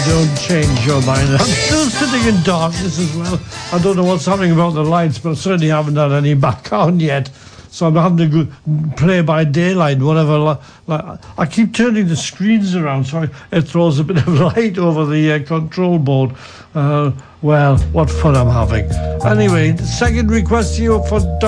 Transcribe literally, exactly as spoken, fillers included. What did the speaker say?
don't change your mind. I'm still sitting in darkness as well. I don't know what's happening about the lights, but I certainly haven't had any back on yet. So I'm having to go play by daylight, whatever. Like, I keep turning the screens around so it throws a bit of light over the uh, control board. Uh, well, what fun I'm having. Anyway, the second request to you for